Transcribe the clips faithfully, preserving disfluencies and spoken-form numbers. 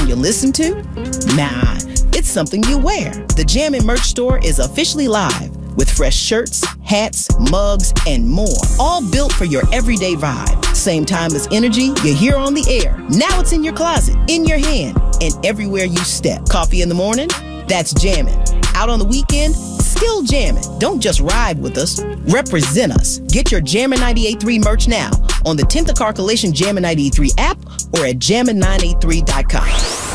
you listen to? Nah, it's something you wear. The Jammin' merch store is officially live with fresh shirts, hats, mugs, and more, all built for your everyday vibe. Same timeless energy you hear on the air. Now it's in your closet, in your hand, and everywhere you step. Coffee in the morning? That's jammin'. Out on the weekend? Still jammin'. Don't just ride with us, represent us. Get your Jammin' ninety-eight point three merch now on the tenth Car Coalition Jammin' ninety-eight point three app or at jammin nine eight three dot com.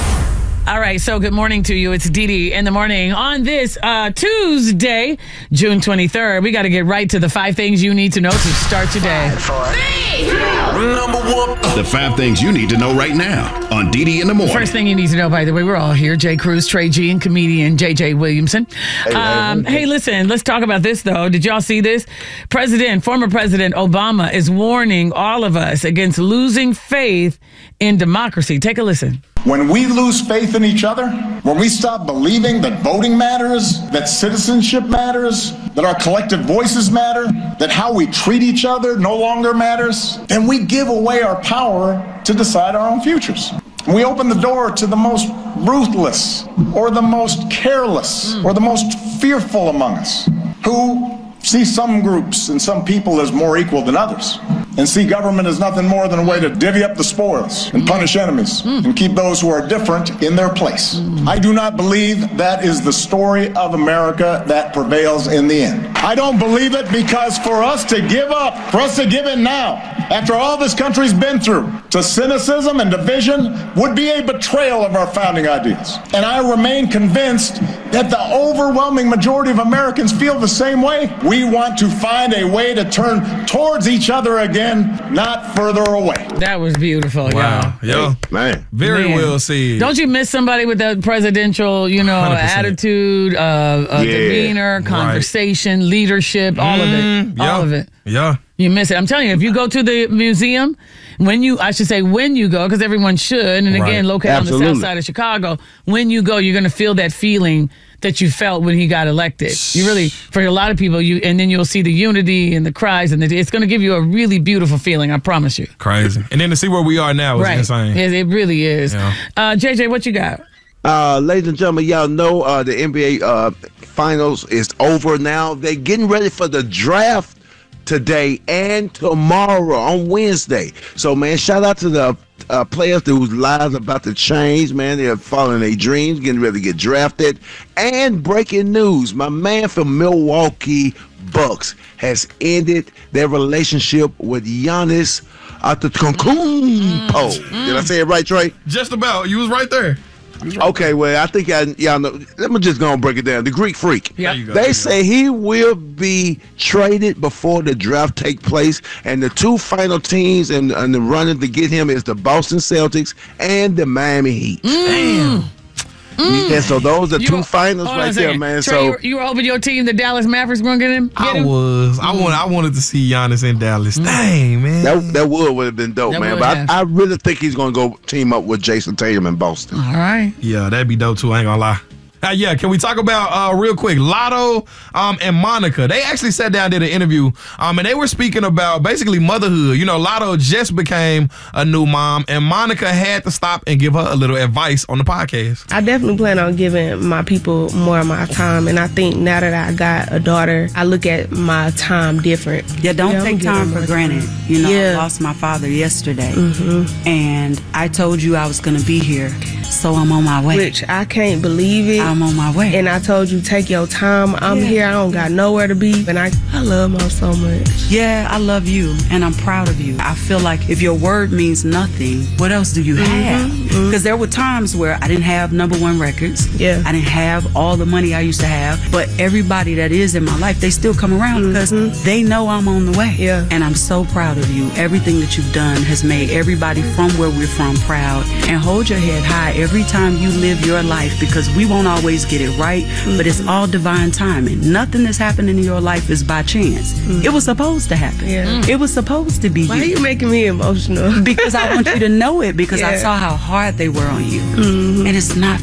All right, so good morning to you. It's Dee Dee in the morning on this uh, Tuesday, June twenty-third. We got to get right to the five things you need to know to start your day. Five, four, three, two, number one. The five things you need to know right now on Dee Dee in the morning. First thing you need to know, by the way, we're all here. Jay Cruz, Trey G, and comedian J J Williamson. Hey, um, hey, hey, listen, let's talk about this, though. Did y'all see this? President, former President Obama is warning all of us against losing faith in democracy. Take a listen. When we lose faith in each other, when we stop believing that voting matters, that citizenship matters, that our collective voices matter, that how we treat each other no longer matters, then we give away our power to decide our own futures. We open the door to the most ruthless or the most careless or the most fearful among us, who see some groups and some people as more equal than others, and see government as nothing more than a way to divvy up the spoils and punish enemies mm. and keep those who are different in their place. Mm. I do not believe that is the story of America that prevails in the end. I don't believe it because for us to give up, for us to give in now, after all this country's been through, to cynicism and division would be a betrayal of our founding ideas. And I remain convinced that the overwhelming majority of Americans feel the same way. We want to find a way to turn towards each other again, not further away. That was beautiful, wow. y'all. Yo, man. Very man. well said. Don't you miss somebody with that presidential, you know, one hundred percent attitude, uh, uh, yeah. demeanor, conversation, right. leadership, all mm, of it. yeah. All of it. Yeah. You miss it. I'm telling you, if you go to the museum, when you, I should say when you go, because everyone should, and again, right. located Absolutely. on the south side of Chicago, when you go, you're going to feel that feeling that you felt when he got elected. You really, for a lot of people, you and then you'll see the unity and the cries, and the, it's going to give you a really beautiful feeling, I promise you. Crazy. And then to see where we are now is right. insane. It, it really is. Yeah. Uh, J J, what you got? Uh, ladies and gentlemen, y'all know uh, the N B A uh, Finals is over now. They're getting ready for the draft today and tomorrow on Wednesday. So, man, shout out to the uh, players whose lives are about to change, man. They're following their dreams, getting ready to get drafted. And breaking news, my man from Milwaukee Bucks has ended their relationship with Giannis Antetokounmpo. Mm. Did I say it right, Trey? Just about. You was right there. Okay, well, I think I, y'all know. Let me just go and break it down. The Greek Freak. Yeah. Go, they say he will be traded before the draft take place, and the two final teams in, in the running to get him is the Boston Celtics and the Miami Heat. Mm. Damn. Mm. Yeah, so those are You two were- finals hold on a right there, second. man. Trey, So you, were- you were hoping your team, the Dallas Mavericks, were going to get him? Get I him? was. I wanted. I wanted to see Giannis in Dallas. Dang, man. that that would would have been dope, That man. would But have. I, I really think he's gonna go team up with Jason Tatum in Boston. All right. Yeah, that'd be dope too. I ain't gonna lie. Uh, yeah, can we talk about uh, real quick Lotto um, and Monica? They actually sat down, did an interview, um, and they were speaking about basically motherhood. You know, Lotto just became a new mom, and Monica had to stop and give her a little advice on the podcast. I definitely plan on giving my people more of my time, and I think now that I got a daughter, I look at my time different. Yeah, don't Yeah, take I'm time giving for more granted. time. You know, Yeah. I lost my father yesterday, Mm-hmm. and I told you I was going to be here, so I'm on my way. Which I can't believe it. I'm on my way. And I told you, take your time. I'm Yeah. here. I don't got nowhere to be. And I, I love Mo so much. Yeah, I love you, and I'm proud of you. I feel like if your word means nothing, what else do you have? mhm. Because there were times where I didn't have number one records. Yeah. I didn't have all the money I used to have. But everybody that is in my life, they still come around because they know I'm on the way. Yeah. And I'm so proud of you. Everything that you've done has made everybody from where we're from proud. And hold your head high every time you live your life, because we won't always get it right, but it's all divine timing. Nothing that's happening in your life is by chance. It was supposed to happen. Yeah. It was supposed to be Why you. are you making me emotional? Because I want you to know it, because I Yeah. saw how hard they were on you. Mhm. And it's not fair.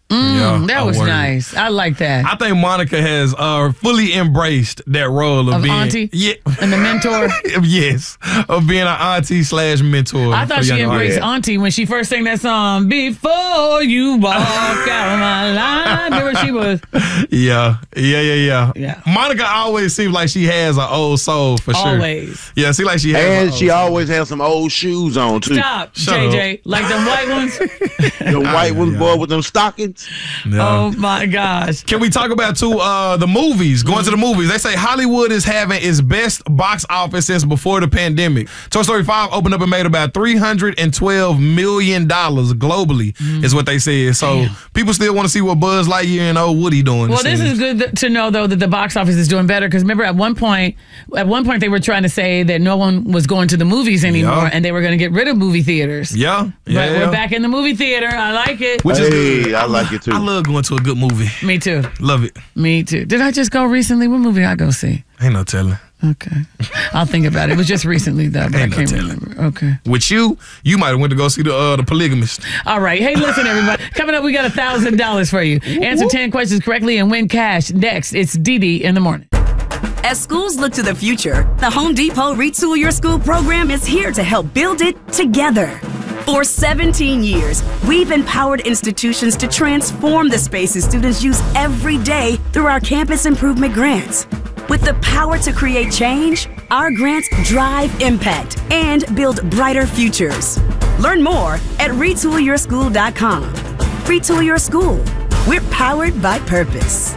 Mm, Yeah, that a was word. nice. I like that. I think Monica has uh, fully embraced that role of, Of being auntie? Yeah, And the mentor. yes, of being an auntie slash mentor. I thought for she young embraced artists. Auntie when she first sang that song, Before You Walk Out of My Line. Remember she was. Yeah, yeah, yeah, yeah. Yeah. Monica always seems like she has an old soul for sure. Always. Yeah, see, like she has. And an she old soul. always has some old shoes on too. Stop, Shut J up. J. Like them white ones. The white yeah, ones, yeah. boy, with them stockings. Yeah. Oh, my gosh. Can we talk about too uh, the movies? Going to the movies, they say Hollywood is having its best box office since before the pandemic. Toy Story five opened up and made about three hundred twelve million dollars globally, Mm. is what they said. So people still want to see what Buzz Lightyear and old Woody doing. Well, it this seems. is good th- to know, though, that the box office is doing better. Because remember, at one point, at one point, they were trying to say that no one was going to the movies anymore, Yeah. and they were going to get rid of movie theaters. Yeah, yeah, But yeah. we're back in the movie theater. I like it. Which is Hey, good. I like it too. I love going to a good movie. Me too. Love it. Me too. Did I just go recently? What movie I go see? Ain't no telling. Okay. I'll think about it. It was just recently, though, but Ain't I no can't telling. remember. Okay. With you, you might have went to go see the uh, the Polygamist. All right. Hey, listen, everybody. Coming up, we got one thousand dollars for you. Answer ten questions correctly and win cash. Next, it's Dee Dee in the morning. As schools look to the future, the Home Depot Retool Your School program is here to help build it together. For seventeen years, we've empowered institutions to transform the spaces students use every day through our campus improvement grants. With the power to create change, our grants drive impact and build brighter futures. Learn more at retool your school dot com. Retool Your School. We're powered by purpose.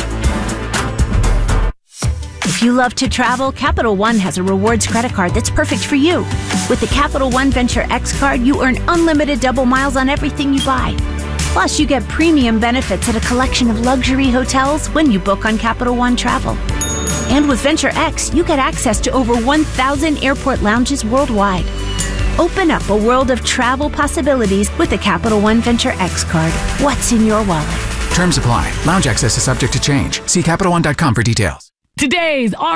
If you love to travel, Capital One has a rewards credit card that's perfect for you. With the Capital One Venture X card, you earn unlimited double miles on everything you buy. Plus, you get premium benefits at a collection of luxury hotels when you book on Capital One Travel. And with Venture X, you get access to over one thousand airport lounges worldwide. Open up a world of travel possibilities with the Capital One Venture X card. What's in your wallet? Terms apply. Lounge access is subject to change. See Capital One dot com for details. Today's